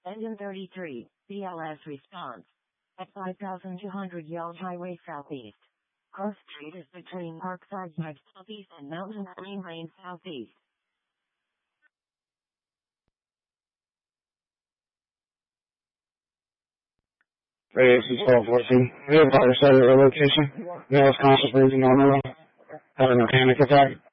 Engine 33, BLS response. At 5,200 Yells Highway Southeast. Cross Street is between Parkside Drive Southeast and Mountain Green Lane Southeast. AFC 1214. We have fire site at our location. Male is conscious breathing normally. Having a panic attack.